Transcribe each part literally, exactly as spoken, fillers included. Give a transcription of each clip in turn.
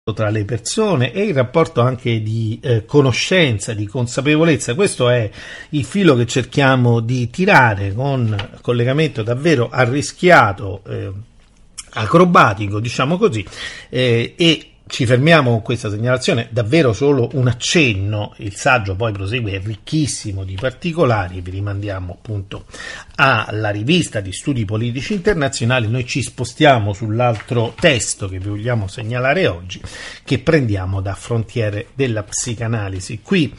tra le persone e il rapporto anche di eh, conoscenza, di consapevolezza. Questo è il filo che cerchiamo di tirare con collegamento davvero arrischiato, eh, acrobatico, diciamo così, eh, e ci fermiamo con questa segnalazione, davvero solo un accenno. Il saggio poi prosegue, è ricchissimo di particolari, vi rimandiamo appunto alla rivista di studi politici internazionali. Noi ci spostiamo sull'altro testo che vi vogliamo segnalare oggi, che prendiamo da Frontiere della psicanalisi. Qui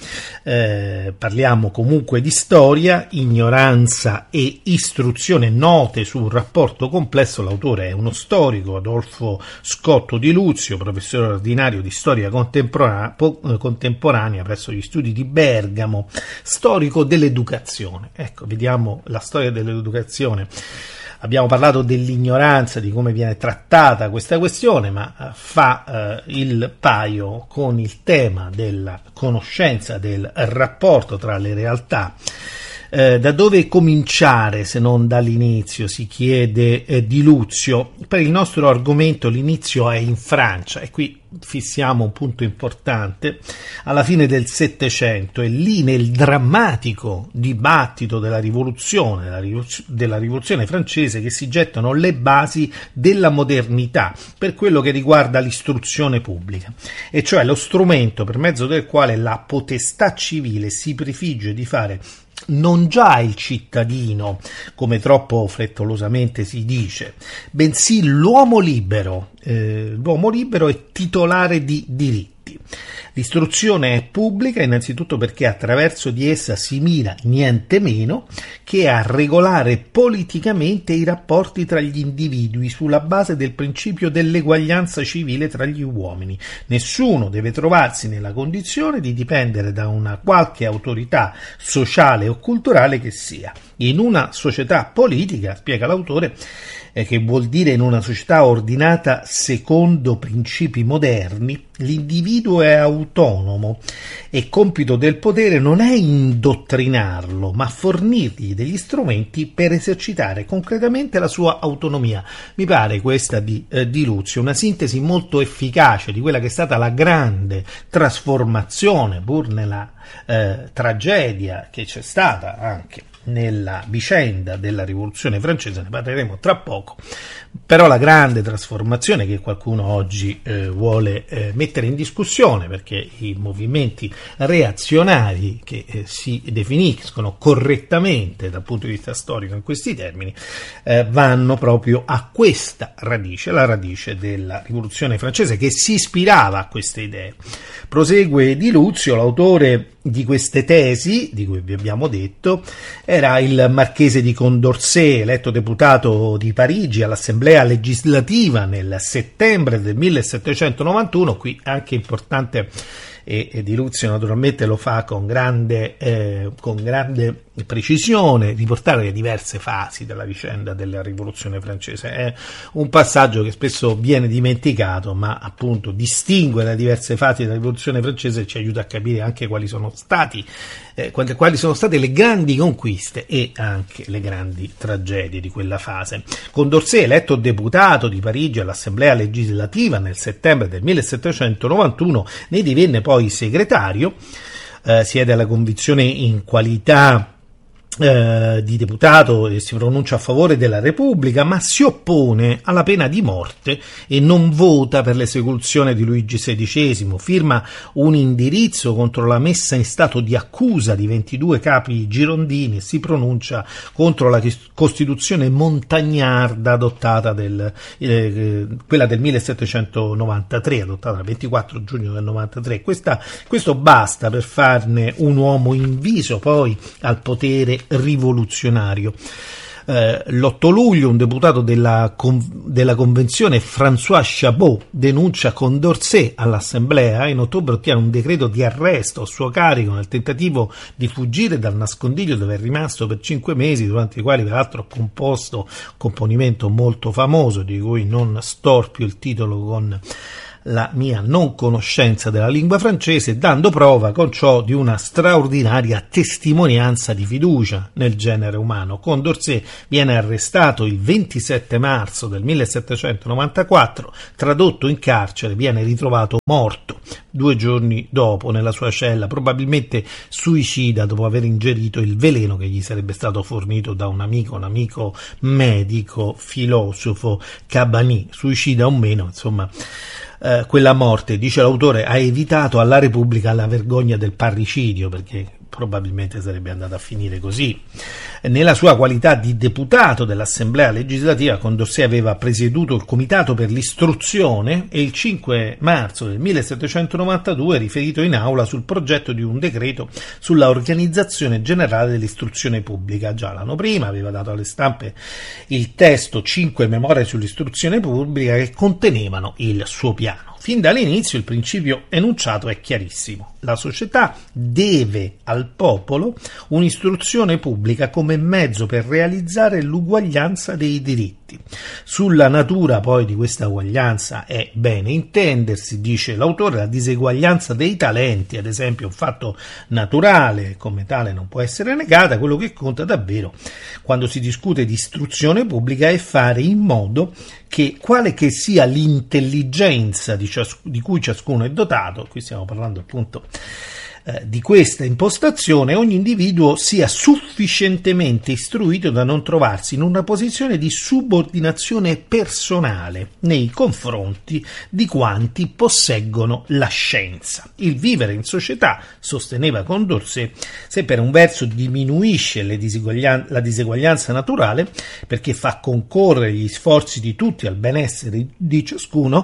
eh, parliamo comunque di storia, ignoranza e istruzione, note su un rapporto complesso. L'autore è uno storico, Adolfo Scotto di Luzio, professore ordinario di storia contemporanea, contemporanea presso gli studi di Bergamo, storico dell'educazione. Ecco, vediamo la storia dell'educazione. Abbiamo parlato dell'ignoranza, di come viene trattata questa questione, ma fa eh, il paio con il tema della conoscenza, del rapporto tra le realtà. Eh, da dove cominciare se non dall'inizio, si chiede eh, di Luzio. Per il nostro argomento l'inizio è in Francia, e qui fissiamo un punto importante, alla fine del Settecento, e lì nel drammatico dibattito della rivoluzione, della rivoluzione, della rivoluzione francese, che si gettano le basi della modernità per quello che riguarda l'istruzione pubblica, e cioè lo strumento per mezzo del quale la potestà civile si prefigge di fare non già il cittadino, come troppo frettolosamente si dice, bensì l'uomo libero, eh, l'uomo libero e titolare di diritti. L'istruzione è pubblica innanzitutto perché attraverso di essa si mira niente meno che a regolare politicamente i rapporti tra gli individui sulla base del principio dell'eguaglianza civile tra gli uomini. Nessuno deve trovarsi nella condizione di dipendere da una qualche autorità sociale o culturale che sia. In una società politica, spiega l'autore, eh, che vuol dire in una società ordinata secondo principi moderni, l'individuo è autonomo e compito del potere non è indottrinarlo, ma fornirgli degli strumenti per esercitare concretamente la sua autonomia. Mi pare questa di, eh, di Luzio una sintesi molto efficace di quella che è stata la grande trasformazione, pur nella eh, tragedia che c'è stata anche nella vicenda della rivoluzione francese, ne parleremo tra poco, però la grande trasformazione che qualcuno oggi eh, vuole eh, mettere in discussione, perché i movimenti reazionari che eh, si definiscono correttamente dal punto di vista storico in questi termini eh, vanno proprio a questa radice, la radice della rivoluzione francese, che si ispirava a queste idee. Prosegue di Luzio, l'autore di queste tesi, di cui vi abbiamo detto, era il marchese di Condorcet, eletto deputato di Parigi all'Assemblea legislativa nel settembre del millesettecentonovantuno. Qui anche importante, e, e Di Luzio naturalmente lo fa con grande, eh, con grande precisione, riportare le diverse fasi della vicenda della rivoluzione francese. È un passaggio che spesso viene dimenticato, ma appunto distingue le diverse fasi della rivoluzione francese, ci aiuta a capire anche quali sono stati eh, quali sono state le grandi conquiste e anche le grandi tragedie di quella fase. Condorcet, eletto deputato di Parigi all'Assemblea legislativa nel settembre del millesettecentonovantuno, ne divenne poi segretario, eh, siede alla convinzione in qualità Eh, di deputato e si pronuncia a favore della Repubblica, ma si oppone alla pena di morte e non vota per l'esecuzione di Luigi sedicesimo. Firma un indirizzo contro la messa in stato di accusa di ventidue capi girondini e si pronuncia contro la Costituzione montagnarda adottata del, eh, quella del millesettecentonovantatré, adottata il ventiquattro giugno del novantatré. Questa, questo basta per farne un uomo inviso poi al potere rivoluzionario. Eh, l'otto luglio un deputato della, con, della convenzione, François Chabot, denuncia Condorcet all'assemblea. In ottobre ottiene un decreto di arresto a suo carico nel tentativo di fuggire dal nascondiglio dove è rimasto per cinque mesi, durante i quali peraltro ha composto un componimento molto famoso di cui non storpio il titolo con la mia non conoscenza della lingua francese, dando prova con ciò di una straordinaria testimonianza di fiducia nel genere umano. Condorcet viene arrestato il ventisette marzo del millesettecentonovantaquattro, tradotto in carcere, viene ritrovato morto due giorni dopo nella sua cella, probabilmente suicida dopo aver ingerito il veleno che gli sarebbe stato fornito da un amico, un amico medico, filosofo, Cabanis. Suicida o meno, insomma, eh, quella morte, dice l'autore, ha evitato alla Repubblica la vergogna del parricidio, perché probabilmente sarebbe andata a finire così. Nella sua qualità di deputato dell'Assemblea legislativa, Condorcet aveva presieduto il Comitato per l'istruzione e il cinque marzo del millesettecentonovantadue riferito in aula sul progetto di un decreto sulla organizzazione generale dell'istruzione pubblica. Già l'anno prima aveva dato alle stampe il testo Cinque memorie sull'istruzione pubblica che contenevano il suo piano. Fin dall'inizio il principio enunciato è chiarissimo. La società deve al popolo un'istruzione pubblica come mezzo per realizzare l'uguaglianza dei diritti. Sulla natura poi di questa uguaglianza è bene intendersi, dice l'autore, la diseguaglianza dei talenti, ad esempio, un fatto naturale, come tale non può essere negata. Quello che conta davvero quando si discute di istruzione pubblica è fare in modo che, quale che sia l'intelligenza di, cias- di cui ciascuno è dotato, qui stiamo parlando appunto eh, di questa impostazione, ogni individuo sia sufficientemente istruito da non trovarsi in una posizione di subordinazione personale nei confronti di quanti posseggono la scienza. Il vivere in società, sosteneva Condorcet, se per un verso diminuisce le diseguaglian- la diseguaglianza naturale, perché fa concorrere gli sforzi di tutti al benessere di ciascuno,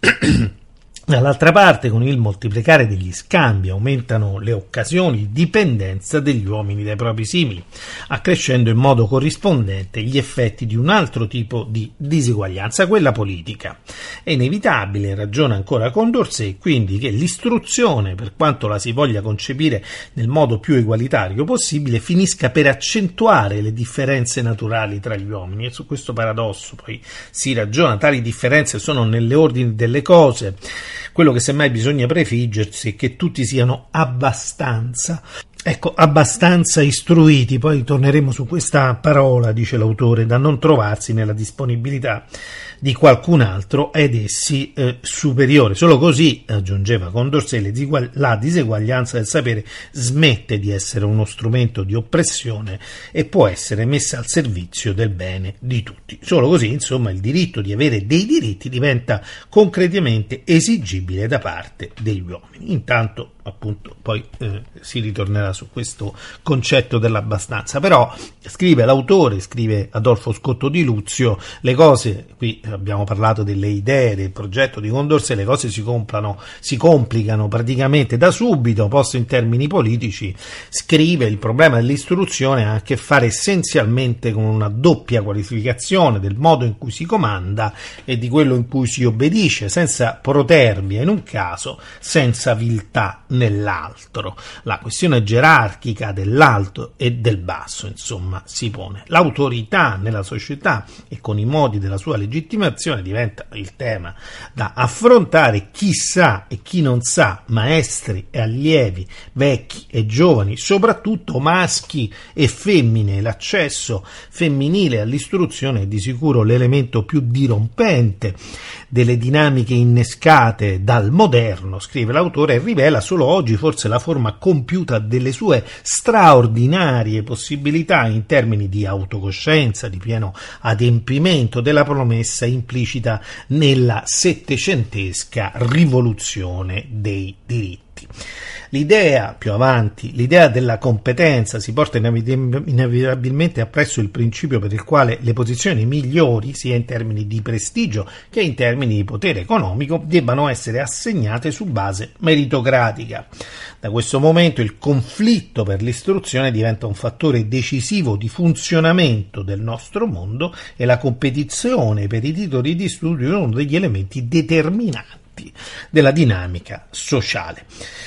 dall'altra parte, con il moltiplicare degli scambi, aumentano le occasioni di dipendenza degli uomini dai propri simili, accrescendo in modo corrispondente gli effetti di un altro tipo di diseguaglianza, quella politica. È inevitabile, ragiona ancora Condorcet, quindi, che l'istruzione, per quanto la si voglia concepire nel modo più egualitario possibile, finisca per accentuare le differenze naturali tra gli uomini. E su questo paradosso poi si ragiona. Tali differenze sono nelle ordini delle cose. Quello che semmai bisogna prefiggersi è che tutti siano abbastanza, ecco, abbastanza istruiti, poi torneremo su questa parola, dice l'autore, da non trovarsi nella disponibilità di qualcun altro ed essi eh, superiore. Solo così, aggiungeva Condorcet, la diseguaglianza del sapere smette di essere uno strumento di oppressione e può essere messa al servizio del bene di tutti. Solo così, insomma, il diritto di avere dei diritti diventa concretamente esigibile da parte degli uomini. Intanto, appunto, poi eh, si ritornerà su questo concetto dell'abbastanza. Però, scrive l'autore, scrive Adolfo Scotto di Luzio, le cose, qui abbiamo parlato delle idee, del progetto di Condorcet, le cose si, comprano, si complicano praticamente da subito. Posto in termini politici, scrive, il problema dell'istruzione ha a che fare essenzialmente con una doppia qualificazione del modo in cui si comanda e di quello in cui si obbedisce, senza protervia in un caso, senza viltà nell'altro. La questione gerarchica dell'alto e del basso, insomma, si pone. L'autorità nella società e con i modi della sua legittimazione diventa il tema da affrontare. Chi sa e chi non sa, maestri e allievi, vecchi e giovani, soprattutto maschi e femmine. L'accesso femminile all'istruzione è di sicuro l'elemento più dirompente delle dinamiche innescate dal moderno, scrive l'autore, e rivela solo oggi forse la forma compiuta delle sue straordinarie possibilità in termini di autocoscienza, di pieno adempimento della promessa implicita nella settecentesca rivoluzione dei diritti. L'idea, più avanti, l'idea della competenza si porta inevitabilmente appresso il principio per il quale le posizioni migliori, sia in termini di prestigio che in termini di potere economico, debbano essere assegnate su base meritocratica. Da questo momento il conflitto per l'istruzione diventa un fattore decisivo di funzionamento del nostro mondo e la competizione per i titoli di studio è uno degli elementi determinanti della dinamica sociale.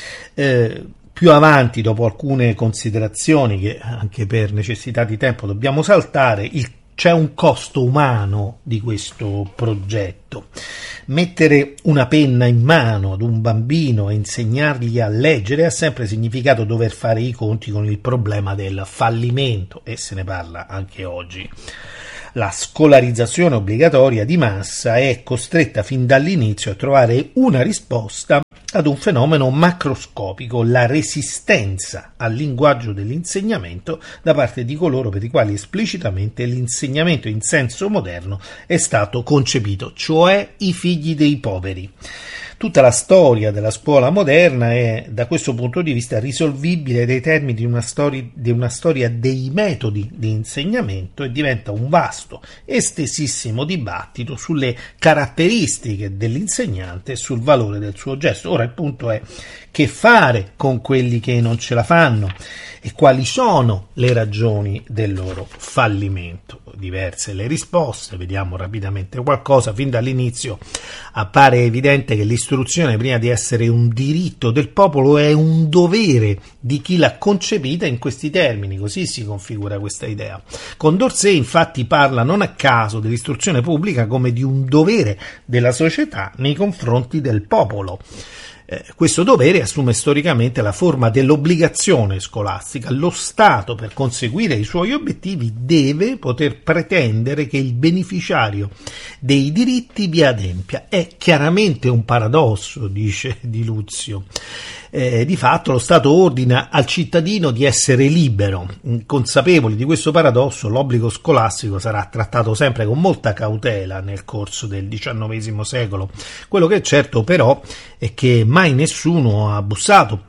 Eh, più avanti, dopo alcune considerazioni che anche per necessità di tempo dobbiamo saltare, il c'è un costo umano di questo progetto. Mettere una penna in mano ad un bambino e insegnargli a leggere ha sempre significato dover fare i conti con il problema del fallimento, e se ne parla anche oggi. La scolarizzazione obbligatoria di massa è costretta fin dall'inizio a trovare una risposta ad un fenomeno macroscopico, la resistenza al linguaggio dell'insegnamento da parte di coloro per i quali esplicitamente l'insegnamento in senso moderno è stato concepito, cioè i figli dei poveri. Tutta la storia della scuola moderna è, da questo punto di vista, risolvibile dai termini di una storia, di una storia dei metodi di insegnamento, e diventa un vasto, estesissimo dibattito sulle caratteristiche dell'insegnante e sul valore del suo gesto. Ora il punto è: che fare con quelli che non ce la fanno e quali sono le ragioni del loro fallimento? Diverse le risposte, vediamo rapidamente qualcosa. Fin dall'inizio appare evidente che l'istruzione, prima di essere un diritto del popolo, è un dovere di chi l'ha concepita in questi termini. Così si configura questa idea. Condorcet infatti parla non a caso dell'istruzione pubblica come di un dovere della società nei confronti del popolo. Eh, questo dovere assume storicamente la forma dell'obbligazione scolastica. Lo Stato, per conseguire i suoi obiettivi, deve poter pretendere che il beneficiario dei diritti vi adempia. È chiaramente un paradosso, dice Di Luzio. Eh, di fatto lo Stato ordina al cittadino di essere libero. Consapevoli di questo paradosso, l'obbligo scolastico sarà trattato sempre con molta cautela nel corso del diciannovesimo secolo. Quello che è certo però è che mai nessuno ha bussato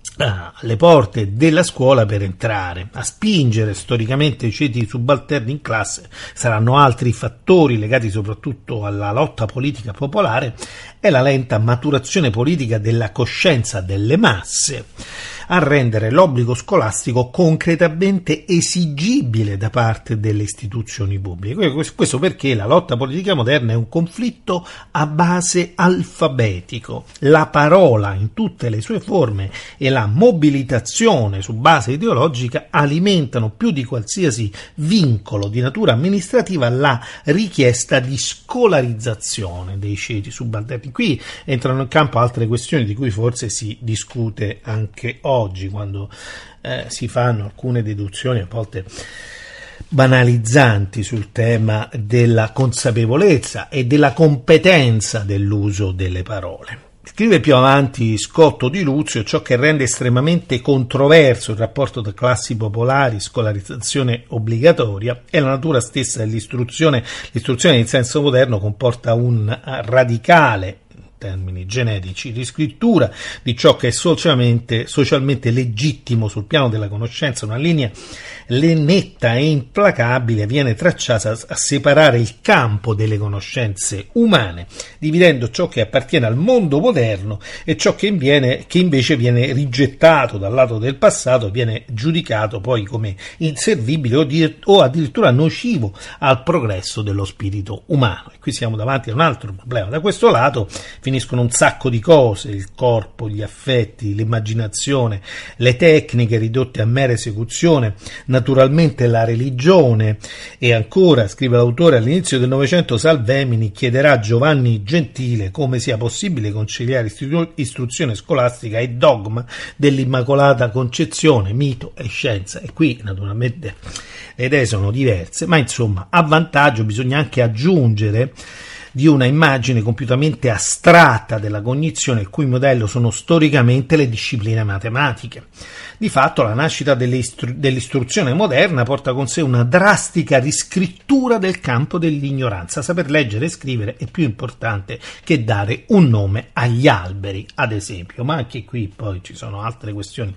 alle porte della scuola per entrare. A spingere storicamente i ceti subalterni in classe saranno altri fattori legati soprattutto alla lotta politica popolare e la lenta maturazione politica della coscienza delle masse a rendere l'obbligo scolastico concretamente esigibile da parte delle istituzioni pubbliche. Questo perché la lotta politica moderna è un conflitto a base alfabetico. La parola in tutte le sue forme e la mobilitazione su base ideologica alimentano più di qualsiasi vincolo di natura amministrativa la richiesta di scolarizzazione dei ceti subalterni. Qui entrano in campo altre questioni di cui forse si discute anche oggi. Oggi, quando eh, si fanno alcune deduzioni a volte banalizzanti sul tema della consapevolezza e della competenza dell'uso delle parole. Scrive più avanti Scotto Di Luzio: ciò che rende estremamente controverso il rapporto tra classi popolari, scolarizzazione obbligatoria, è la natura stessa dell'istruzione. L'istruzione in senso moderno comporta un radicale, termini generici, riscrittura di ciò che è socialmente, socialmente legittimo sul piano della conoscenza. Una linea netta e implacabile viene tracciata a separare il campo delle conoscenze umane, dividendo ciò che appartiene al mondo moderno e ciò che, viene, che invece viene rigettato dal lato del passato, viene giudicato poi come inservibile o, di, o addirittura nocivo al progresso dello spirito umano. E qui siamo davanti a un altro problema. Da questo lato finiscono un sacco di cose: il corpo, gli affetti, l'immaginazione, le tecniche ridotte a mera esecuzione, naturalmente la religione. E ancora, scrive l'autore, all'inizio del Novecento Salvemini chiederà a Giovanni Gentile come sia possibile conciliare istru- istruzione scolastica e dogma dell'Immacolata Concezione, mito e scienza. E qui naturalmente le idee sono diverse, ma insomma, a vantaggio bisogna anche aggiungere di una immagine compiutamente astratta della cognizione, il cui modello sono storicamente le discipline matematiche. Di fatto la nascita dell'istru- dell'istruzione moderna porta con sé una drastica riscrittura del campo dell'ignoranza. Saper leggere e scrivere è più importante che dare un nome agli alberi, ad esempio, ma anche qui poi ci sono altre questioni.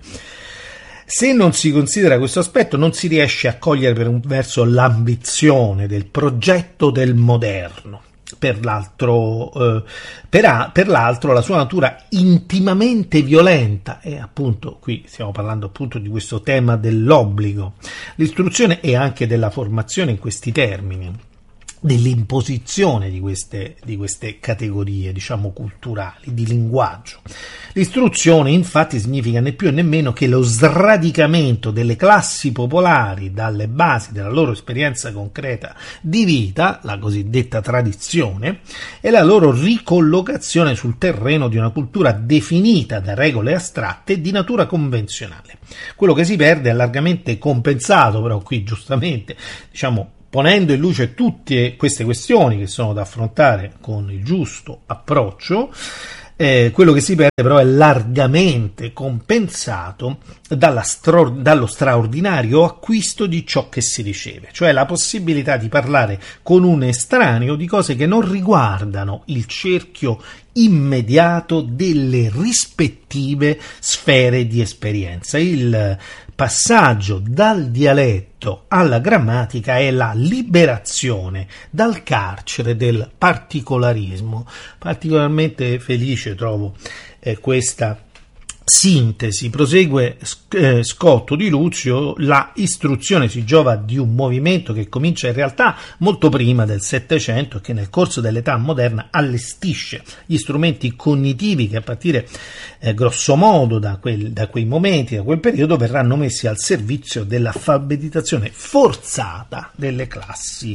Se non si considera questo aspetto, non si riesce a cogliere per un verso l'ambizione del progetto del moderno. Per l'altro, eh, per, a, per l'altro la sua natura intimamente violenta, e appunto qui stiamo parlando appunto di questo tema dell'obbligo. L'istruzione e anche della formazione in questi termini, dell'imposizione di queste, di queste categorie, diciamo, culturali, di linguaggio. L'istruzione infatti significa né più né meno che lo sradicamento delle classi popolari dalle basi della loro esperienza concreta di vita, la cosiddetta tradizione, e la loro ricollocazione sul terreno di una cultura definita da regole astratte e di natura convenzionale. Quello che si perde è largamente compensato, però qui giustamente, diciamo, ponendo in luce tutte queste questioni che sono da affrontare con il giusto approccio, Eh, quello che si perde però è largamente compensato dalla stro- dallo straordinario acquisto di ciò che si riceve, cioè la possibilità di parlare con un estraneo di cose che non riguardano il cerchio immediato delle rispettive sfere di esperienza. Il passaggio dal dialetto alla grammatica è la liberazione dal carcere del particolarismo. Particolarmente felice trovo eh, questa sintesi. Prosegue eh, Scotto di Luzio: la istruzione si giova di un movimento che comincia in realtà molto prima del Settecento e che nel corso dell'età moderna allestisce gli strumenti cognitivi che a partire eh, grosso modo da, quel, da quei momenti, da quel periodo, verranno messi al servizio dell'alfabetizzazione forzata delle classi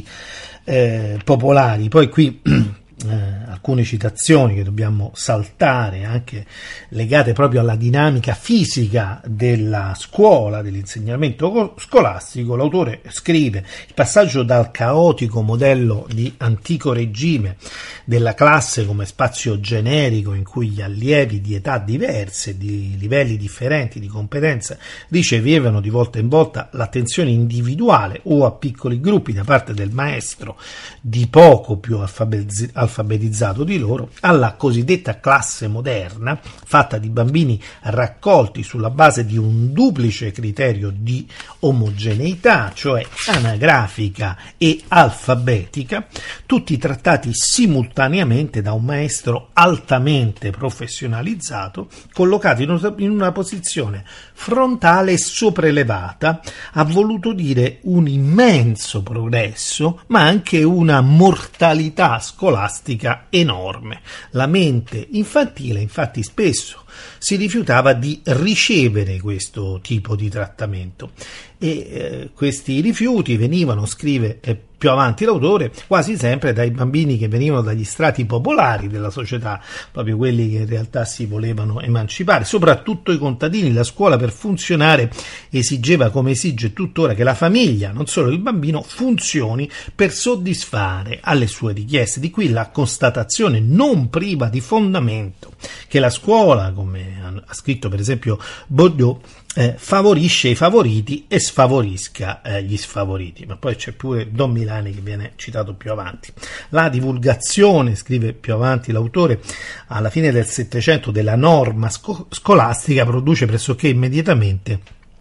eh, popolari. Poi qui Eh, alcune citazioni che dobbiamo saltare, anche legate proprio alla dinamica fisica della scuola, dell'insegnamento scolastico. L'autore scrive: il passaggio dal caotico modello di antico regime della classe come spazio generico in cui gli allievi di età diverse, di livelli differenti di competenza ricevevano di volta in volta l'attenzione individuale o a piccoli gruppi da parte del maestro di poco più alfabetizzato alfabetizzato di loro, alla cosiddetta classe moderna, fatta di bambini raccolti sulla base di un duplice criterio di omogeneità, cioè anagrafica e alfabetica, tutti trattati simultaneamente da un maestro altamente professionalizzato, collocato in una posizione frontale e sopraelevata, ha voluto dire un immenso progresso, ma anche una mortalità scolastica enorme. La mente infantile, infatti, spesso si rifiutava di ricevere questo tipo di trattamento e eh, questi rifiuti venivano, scrive eh, più avanti l'autore, quasi sempre dai bambini che venivano dagli strati popolari della società, proprio quelli che in realtà si volevano emancipare, soprattutto i contadini. La scuola, per funzionare, esigeva, come esige tuttora, che la famiglia, non solo il bambino, funzioni per soddisfare alle sue richieste. Di qui la constatazione non priva di fondamento che la scuola, come ha scritto per esempio Bourdieu, Eh, favorisce i favoriti e sfavorisca eh, gli sfavoriti. Ma poi c'è pure Don Milani che viene citato più avanti. La divulgazione, scrive più avanti l'autore, alla fine del Settecento della norma sco- scolastica produce pressoché immediatamente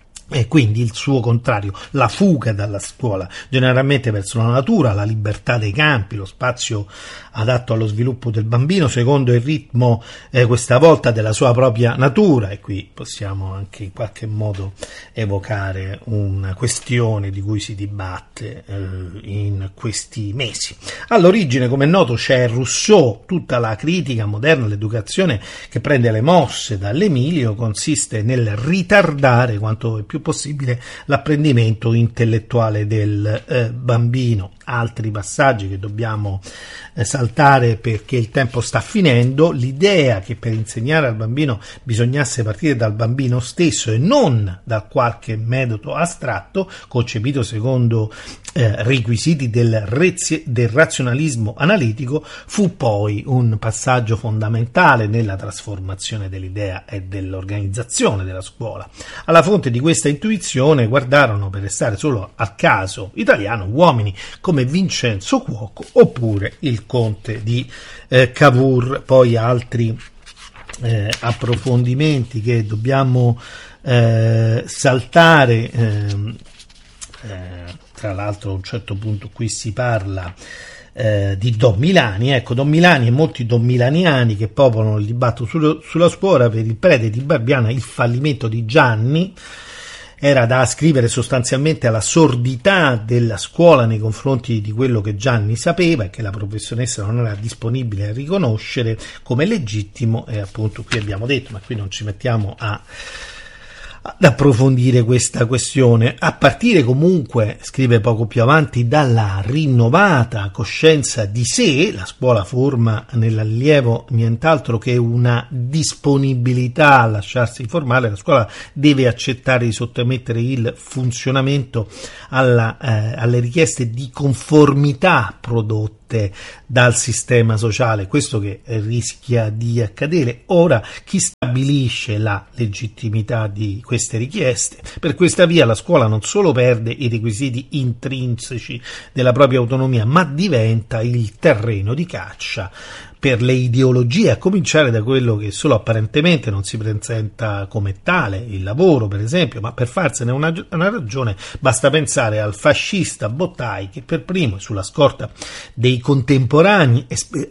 e quindi il suo contrario, la fuga dalla scuola, generalmente verso la natura, la libertà dei campi, lo spazio adatto allo sviluppo del bambino secondo il ritmo eh, questa volta della sua propria natura. E qui possiamo anche in qualche modo evocare una questione di cui si dibatte eh, in questi mesi. All'origine, come è noto, c'è Rousseau. Tutta la critica moderna all'educazione che prende le mosse dall'Emilio consiste nel ritardare quanto è più possibile l'apprendimento intellettuale del eh, bambino. Altri passaggi che dobbiamo eh, saltare perché il tempo sta finendo: l'idea che per insegnare al bambino bisognasse partire dal bambino stesso e non da qualche metodo astratto concepito secondo eh, requisiti del, rezi- del razionalismo analitico fu poi un passaggio fondamentale nella trasformazione dell'idea e dell'organizzazione della scuola. Alla fonte di questa intuizione guardarono, per restare solo al caso italiano, uomini come Vincenzo Cuoco oppure il conte di eh, Cavour. Poi altri eh, approfondimenti che dobbiamo eh, saltare, eh, eh, tra l'altro a un certo punto qui si parla eh, di Don Milani. Ecco, Don Milani e molti don milaniani che popolano il dibattito sullo, sulla scuola. Per il prete di Barbiana il fallimento di Gianni era da ascrivere sostanzialmente alla sordità della scuola nei confronti di quello che Gianni sapeva e che la professionessa non era disponibile a riconoscere come legittimo, e appunto qui abbiamo detto, ma qui non ci mettiamo a ad approfondire questa questione, a partire comunque, scrive poco più avanti, dalla rinnovata coscienza di sé. La scuola forma nell'allievo nient'altro che una disponibilità a lasciarsi formare, la scuola deve accettare di sottomettere il funzionamento alla, eh, alle richieste di conformità prodotte dal sistema sociale, questo che rischia di accadere. Ora, chi stabilisce la legittimità di queste richieste? Per questa via la scuola non solo perde i requisiti intrinseci della propria autonomia, ma diventa il terreno di caccia per le ideologie, a cominciare da quello che solo apparentemente non si presenta come tale, il lavoro per esempio, ma per farsene una, una ragione basta pensare al fascista Bottai, che per primo, sulla scorta dei contemporanei esper-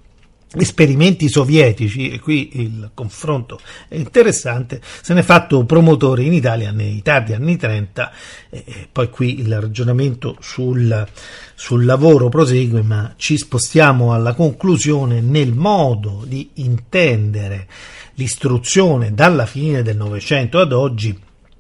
esperimenti sovietici, e qui il confronto è interessante, se ne è fatto promotore in Italia nei tardi anni trenta, e poi qui il ragionamento sul, sul lavoro prosegue, ma ci spostiamo alla conclusione. Nel modo di intendere l'istruzione dalla fine del Novecento ad oggi,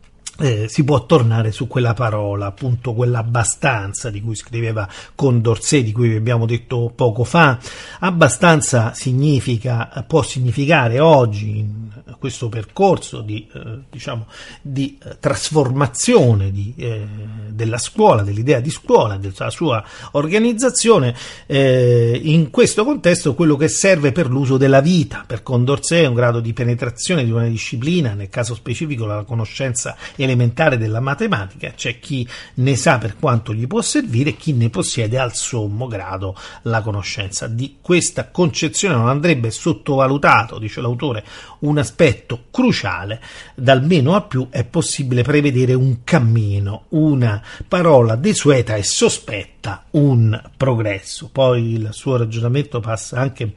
Eh, si può tornare su quella parola, appunto quell'abbastanza di cui scriveva Condorcet, di cui vi abbiamo detto poco fa. Abbastanza significa, può significare oggi, in questo percorso di, eh, diciamo, di eh, trasformazione di, eh, della scuola, dell'idea di scuola, della sua organizzazione, eh, in questo contesto quello che serve per l'uso della vita. Per Condorcet è un grado di penetrazione di una disciplina, nel caso specifico la conoscenza elementare della matematica. C'è chi ne sa per quanto gli può servire e chi ne possiede al sommo grado la conoscenza. Di questa concezione non andrebbe sottovalutato, dice l'autore, un aspetto cruciale: dal meno a più è possibile prevedere un cammino, una parola desueta e sospetta, un progresso. Poi il suo ragionamento passa anche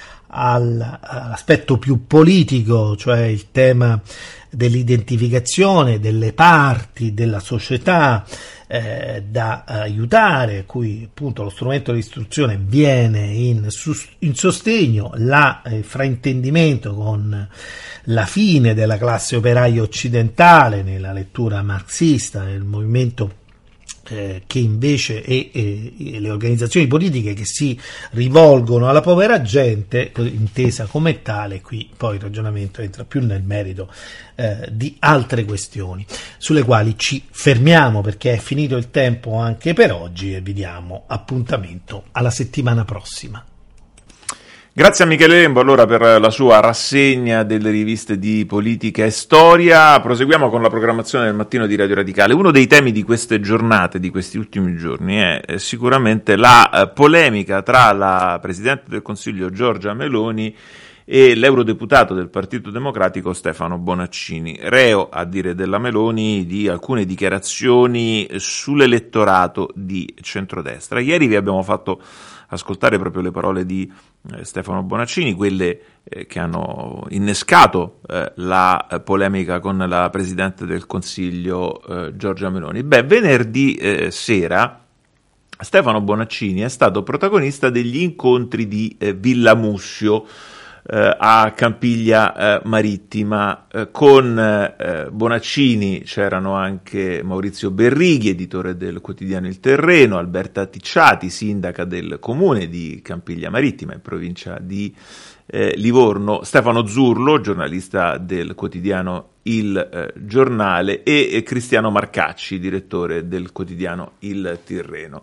all'aspetto più politico, cioè il tema dell'identificazione delle parti della società eh, da aiutare, a cui appunto lo strumento dell'istruzione viene in, in sostegno, la eh, fraintendimento con la fine della classe operaia occidentale nella lettura marxista, nel movimento Eh, che invece e, e le organizzazioni politiche che si rivolgono alla povera gente, intesa come tale. Qui poi il ragionamento entra più nel merito eh, di altre questioni sulle quali ci fermiamo, perché è finito il tempo anche per oggi e vi diamo appuntamento alla settimana prossima. Grazie a Michele Lembo allora per la sua rassegna delle riviste di politica e storia. Proseguiamo con la programmazione del mattino di Radio Radicale. Uno dei temi di queste giornate, di questi ultimi giorni, è sicuramente la eh, polemica tra la Presidente del Consiglio Giorgia Meloni e l'eurodeputato del Partito Democratico Stefano Bonaccini, reo, a dire della Meloni, di alcune dichiarazioni sull'elettorato di centrodestra. Ieri vi abbiamo fatto ascoltare proprio le parole di eh, Stefano Bonaccini, quelle eh, che hanno innescato eh, la eh, polemica con la Presidente del Consiglio eh, Giorgia Meloni. Beh, venerdì eh, sera Stefano Bonaccini è stato protagonista degli incontri di eh, Villamussio eh, a Campiglia eh, Marittima. Eh, con eh, Bonaccini c'erano anche Maurizio Berrighi, editore del quotidiano Il Terreno, Alberta Ticciati, sindaca del comune di Campiglia Marittima in provincia di eh, Livorno, Stefano Zurlo, giornalista del quotidiano Il eh, Giornale, e, e Cristiano Marcacci, direttore del quotidiano Il Tirreno.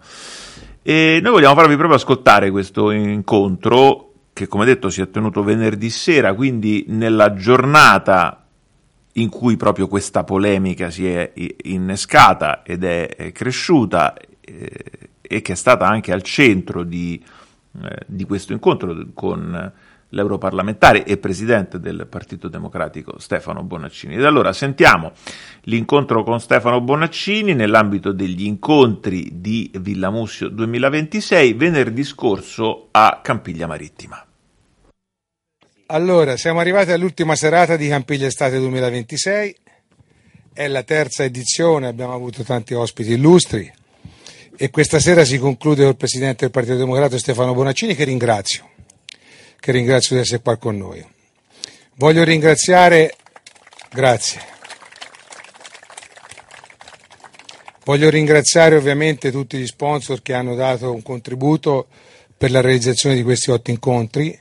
E noi vogliamo farvi proprio ascoltare questo incontro, che come detto si è tenuto venerdì sera, quindi nella giornata in cui proprio questa polemica si è innescata ed è cresciuta, eh, e che è stata anche al centro di, eh, di questo incontro con l'europarlamentare e presidente del Partito Democratico Stefano Bonaccini. Ed allora sentiamo l'incontro con Stefano Bonaccini nell'ambito degli incontri di Villamussio duemilaventisei venerdì scorso a Campiglia Marittima. Allora, siamo arrivati all'ultima serata di Campiglia Estate duemilaventisei è la terza edizione, abbiamo avuto tanti ospiti illustri e questa sera si conclude col Presidente del Partito Democratico Stefano Bonaccini, che ringrazio, che ringrazio di essere qua con noi. Voglio ringraziare, grazie, voglio ringraziare ovviamente tutti gli sponsor che hanno dato un contributo per la realizzazione di questi otto incontri,